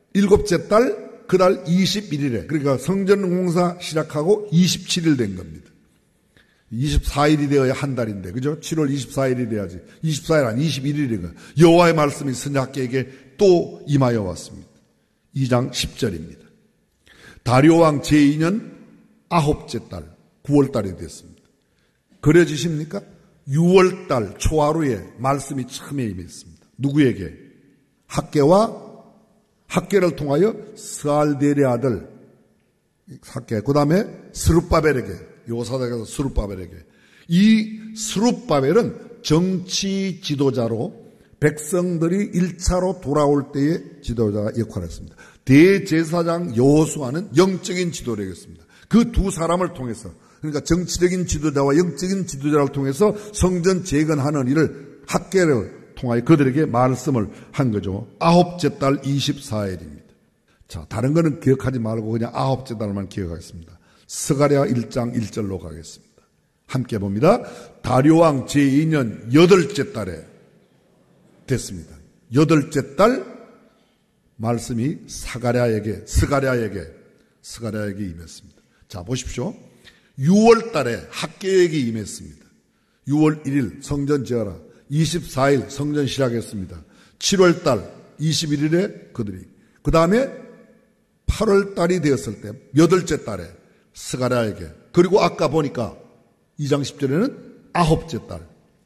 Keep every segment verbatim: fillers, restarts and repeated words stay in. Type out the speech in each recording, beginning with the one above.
일곱째 달 그달 이십일 일에, 그러니까 성전 공사 시작하고 이십칠 일 된 겁니다. 이십사 일이 되어야 한 달인데, 그죠? 칠월 이십사 일이 돼야지. 이십사 일 아니 이십일 일이니까 여호와의 말씀이 선지자에게 또 임하여 왔습니다. 이 장 십 절입니다. 다리오 왕 제이 년 아홉째 달 구월 달이 됐습니다. 그려지십니까? 유월 달 초하루에 말씀이 처음에 임했습니다. 누구에게? 학개와 학개를 통하여 스알델의 아들 학개, 그 다음에 스룹바벨에게, 요사닥에서 스룹바벨에게. 이 스룹바벨은 정치 지도자로 백성들이 일 차로 돌아올 때의 지도자가 역할을 했습니다. 대제사장 여호수아는 영적인 지도를 했습니다. 그 두 사람을 통해서, 그러니까 정치적인 지도자와 영적인 지도자를 통해서 성전 재건하는 일을 학개를 통하여 그들에게 말씀을 한 거죠. 아홉째 달 이십사 일입니다. 자, 다른 거는 기억하지 말고 그냥 아홉째 달만 기억하겠습니다. 스가랴 일 장 일 절로 가겠습니다. 함께 봅니다. 다리오 왕 제이 년 여덟째 달에 됐습니다. 여덟째 달 말씀이 스가랴에게 스가랴에게 스가랴에게 임했습니다. 자, 보십시오. 유월 달에 학개에게 임했습니다. 유월 일 일 성전 지어라. 이십사 일 성전 시작했습니다. 칠월 달 이십일 일에 그들이, 그 다음에 팔월 달이 되었을 때 여덟째 달에 스가랴에게, 그리고 아까 보니까 이 장 십 절에는 아홉째 달.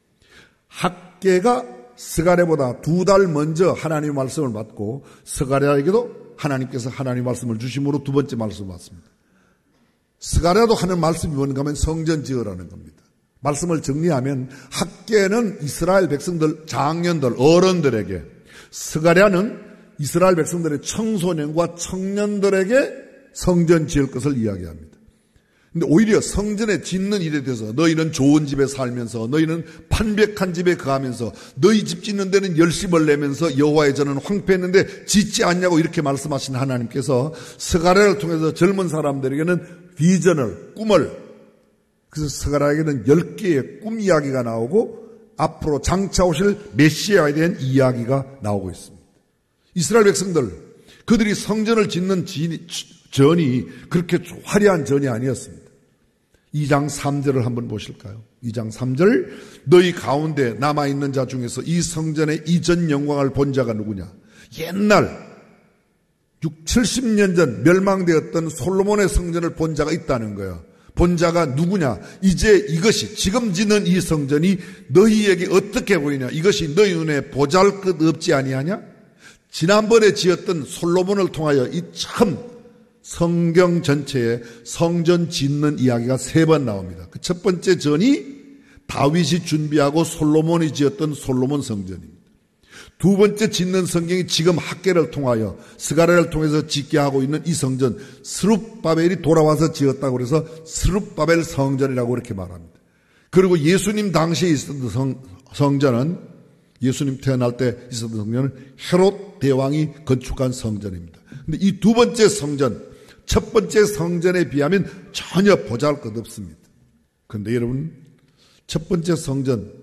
학개가 스가랴보다 두 달 먼저 하나님의 말씀을 받고 스가랴에게도 하나님께서 하나님의 말씀을 주심으로 두 번째 말씀을 받습니다. 스가랴도 하는 말씀이 뭔가 하면 성전 지으라는 겁니다. 말씀을 정리하면 학개는 이스라엘 백성들, 장년들, 어른들에게, 스가랴는 이스라엘 백성들의 청소년과 청년들에게 성전 지을 것을 이야기합니다. 근데 오히려 성전에 짓는 일에 대해서 너희는 좋은 집에 살면서, 너희는 판백한 집에 거하면서, 너희 집 짓는 데는 열심을 내면서 여호와의 전은 황폐했는데 짓지 않냐고 이렇게 말씀하신 하나님께서 스가랴를 통해서 젊은 사람들에게는 비전을, 꿈을, 그래서 스가랴에게는 열 개의 꿈 이야기가 나오고 앞으로 장차 오실 메시아에 대한 이야기가 나오고 있습니다. 이스라엘 백성들, 그들이 성전을 짓는 전이 그렇게 화려한 전이 아니었습니다. 이 장 삼 절을 한번 보실까요? 이 장 삼 절, 너희 가운데 남아있는 자 중에서 이 성전의 이전 영광을 본 자가 누구냐? 옛날 육십, 칠십 년 전 멸망되었던 솔로몬의 성전을 본 자가 있다는 거예요. 본 자가 누구냐? 이제 이것이, 지금 짓는 이 성전이 너희에게 어떻게 보이냐? 이것이 너희 눈에 보잘것없지 아니하냐? 지난번에 지었던 솔로몬을 통하여 이 참 성경 전체에 성전 짓는 이야기가 세 번 나옵니다. 그 첫 번째 전이 다윗이 준비하고 솔로몬이 지었던 솔로몬 성전입니다. 두 번째 짓는 성경이 지금 학개를 통하여 스가랴를 통해서 짓게 하고 있는 이 성전, 스룹바벨이 돌아와서 지었다고 해서 스룹바벨 성전이라고 이렇게 말합니다. 그리고 예수님 당시에 있었던 성, 성전은, 예수님 태어날 때 있었던 성전은 헤롯 대왕이 건축한 성전입니다. 근데 이 두 번째 성전, 첫 번째 성전에 비하면 전혀 보잘것없습니다. 그런데 여러분, 첫 번째 성전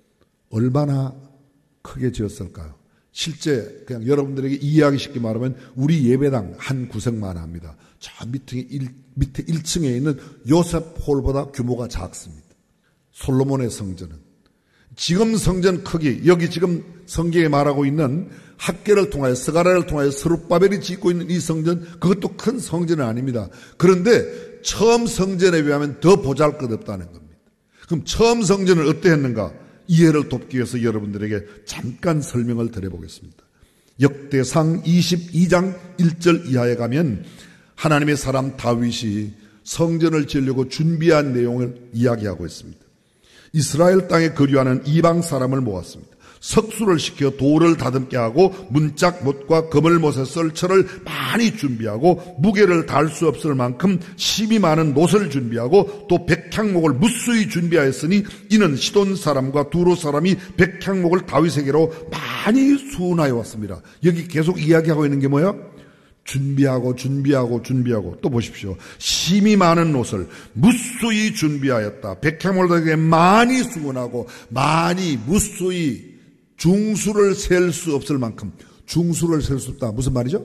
얼마나 크게 지었을까요? 실제 그냥 여러분들에게 이해하기 쉽게 말하면 우리 예배당 한 구석만 합니다. 저 밑에, 일, 밑에 일 층에 있는 요셉 홀보다 규모가 작습니다. 솔로몬의 성전은. 지금 성전 크기, 여기 지금 성경에 말하고 있는 학개를 통하여, 스가랴를 통하여 스룹바벨이 짓고 있는 이 성전, 그것도 큰 성전은 아닙니다. 그런데 처음 성전에 비하면 더 보잘것없다는 겁니다. 그럼 처음 성전을 어떻게 했는가? 이해를 돕기 위해서 여러분들에게 잠깐 설명을 드려보겠습니다. 역대상 이십이 장 일 절 이하에 가면 하나님의 사람 다윗이 성전을 지으려고 준비한 내용을 이야기하고 있습니다. 이스라엘 땅에 거류하는 이방 사람을 모았습니다. 석수를 시켜 돌을 다듬게 하고 문짝 못과 그물못에 쓸 철을 많이 준비하고 무게를 달 수 없을 만큼 심이 많은 못을 준비하고 또 백향목을 무수히 준비하였으니 이는 시돈 사람과 두로 사람이 백향목을 다윗에게로 많이 수운하여 왔습니다. 여기 계속 이야기하고 있는 게 뭐야? 준비하고 준비하고 준비하고. 또 보십시오. 심이 많은 옷을 무수히 준비하였다. 백향목을 많이 수운하고 많이 무수히 중수를 셀 수 없을 만큼, 중수를 셀 수 없다. 무슨 말이죠?